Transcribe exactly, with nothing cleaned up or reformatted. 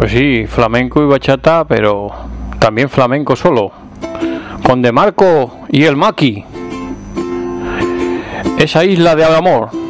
Pues sí, flamenco y bachata, pero también flamenco solo, con De Marco y el Maki. Esa isla de amor.